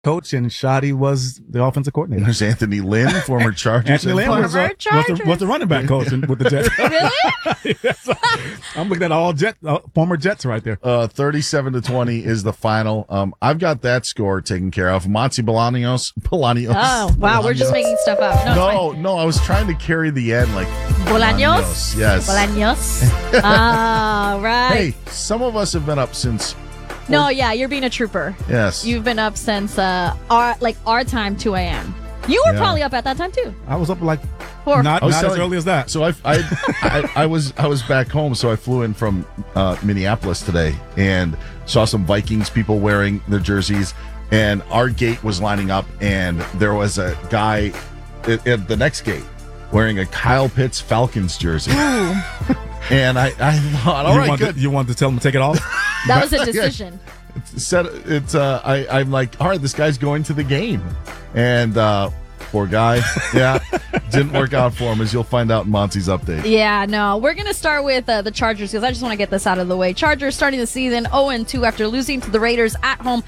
coach, and Shoddy was the offensive coordinator. There's Anthony Lynn, former Chargers. Anthony Lynn was the running back coach with the Jets. Really? Yes. I'm looking at all former Jets right there. 37-20 is the final. I've got that score taken care of. Monty Bolaños. Oh, wow. We're just making stuff up. No, I was trying to carry the end like Bolaños? Yes. Bolaños. Ah, right. Hey, some of us have been up since. No, yeah, you're being a trooper. Yes. You've been up since our time, 2 a.m. You were probably up at that time too. I was up like 4. not as early as that. So I was back home, so I flew in from Minneapolis today and saw some Vikings people wearing their jerseys, and our gate was lining up, and there was a guy at the next gate wearing a Kyle Pitts Falcons jersey. And I thought, all right, good. You wanted to tell him to take it off? That was a decision. I'm like, all right, this guy's going to the game. And poor guy. Yeah. Didn't work out for him, as you'll find out in Monty's update. Yeah, no. We're going to start with the Chargers because I just want to get this out of the way. Chargers starting the season 0-2 after losing to the Raiders at home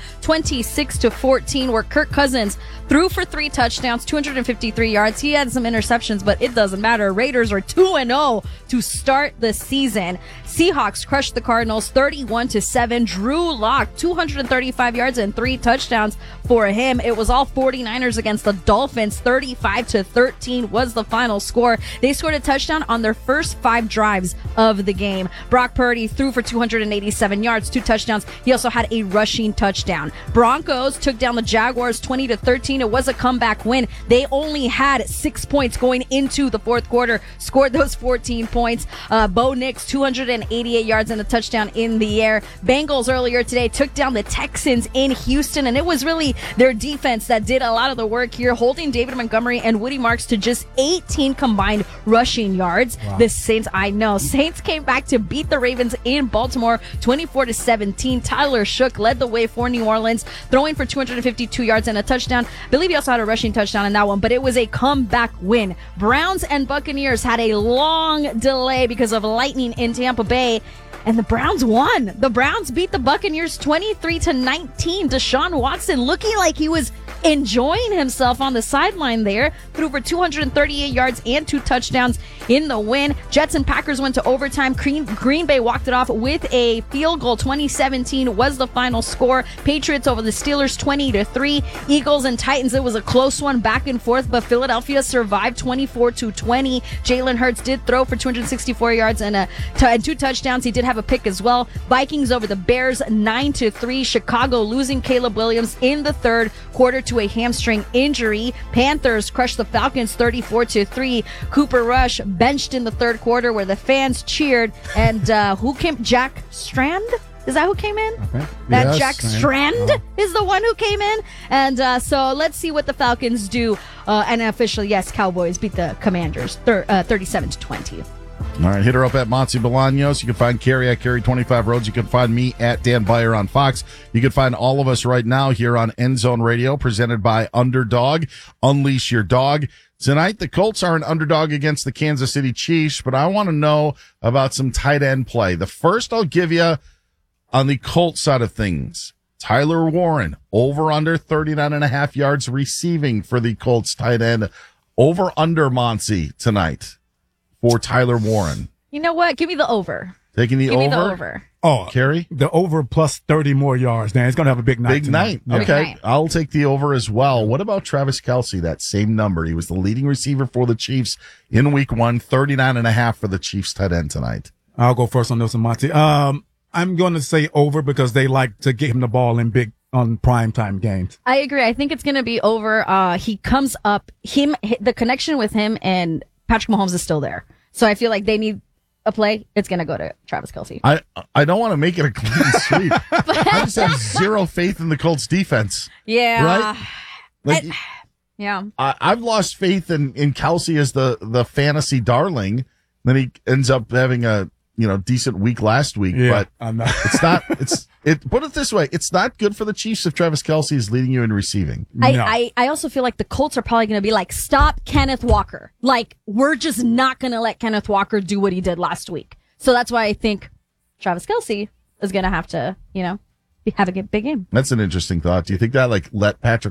26-14, where Kirk Cousins threw for 3 touchdowns, 253 yards. He had some interceptions, but it doesn't matter. Raiders are 2-0 to start the season. Seahawks crushed the Cardinals 31-7. Drew Lock, 235 yards and 3 touchdowns for him. It was all 49ers against the Dolphins. 35-13 was the final score. They scored a touchdown on their first 5 drives of the game. Brock Purdy threw for 287 yards, 2 touchdowns. He also had a rushing touchdown. Broncos took down the Jaguars 20-13. It was a comeback win. They only had 6 points going into the fourth quarter, scored those 14 points. Bo Nix, 288 yards and a touchdown in the air. Bengals earlier today took down the Texans in Houston, and it was really their defense that did a lot of the work here, holding David Montgomery and Woody Marks to just 18 combined rushing yards. Wow. The Saints came back to beat the Ravens in Baltimore 24-17. Tyler Shook led the way for New Orleans, throwing for 252 yards and a touchdown. I believe he also had a rushing touchdown in that one, but it was a comeback win. Browns and Buccaneers had a long delay because of lightning in Tampa Bay, and the Browns won. The Browns beat the Buccaneers 23-19. Deshaun Watson looking like he was enjoying himself on the sideline there. Threw for 238 yards and 2 touchdowns in the win. Jets and Packers went to overtime. Green Bay walked it off with a field goal. 2017 was the final score. Patriots over the Steelers 20-3. Eagles and Titans, it was a close one back and forth, but Philadelphia survived 24-20. Jalen Hurts did throw for 264 yards and 2 touchdowns. He did have a pick as well. Vikings over the Bears 9-3. Chicago losing Caleb Williams in the third quarter to a hamstring injury. Panthers crushed the Falcons 34-3. Cooper Rush benched in the third quarter where the fans cheered. And who came? Jack Strand? Is that who came in? Okay. That yes, Jack Strand is the one who came in. And so let's see what the Falcons do. And officially, yes, Cowboys beat the Commanders 37-20. All right, hit her up at Monty Bolaños. You can find Carrie at Carrie25 Roads. You can find me at Dan Beyer on Fox. You can find all of us right now here on End Zone Radio, presented by Underdog. Unleash your dog. Tonight, the Colts are an underdog against the Kansas City Chiefs, but I want to know about some tight end play. The first I'll give you on the Colts side of things. Tyler Warren, over under 39.5 yards receiving for the Colts tight end. Over under Monty tonight for Tyler Warren. You know what? Give me the over. Taking the Give over? Me the over. Oh, Carrie? The over plus 30 more yards. Man, it's going to have a big night. Big night. Yeah. Okay. Big night. I'll take the over as well. What about Travis Kelce? That same number. He was the leading receiver for the Chiefs in week 1, 39.5 for the Chiefs tight end tonight. I'll go first on this one, Monty. I'm going to say over because they like to get him the ball in big on primetime games. I agree. I think it's going to be over. He comes up, the connection with him and Patrick Mahomes is still there. So I feel like they need a play. It's going to go to Travis Kelce. I don't want to make it a clean sweep. I just have zero faith in the Colts defense. Yeah. Right? Like, yeah. I've lost faith in Kelce as the fantasy darling. Then he ends up having a decent week last week, yeah, but it's not, put it this way. It's not good for the Chiefs if Travis Kelce is leading you in receiving. I also feel like the Colts are probably going to be like, stop Kenneth Walker. Like, we're just not going to let Kenneth Walker do what he did last week. So that's why I think Travis Kelce is going to have to, have a big game. That's an interesting thought. Do you think that let Patrick